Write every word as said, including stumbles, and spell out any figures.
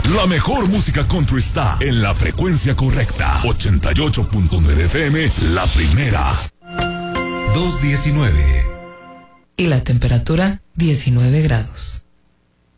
La mejor música country está en la frecuencia correcta. ochenta y ocho punto nueve F M, la primera. dos diecinueve. Y la temperatura, diecinueve grados.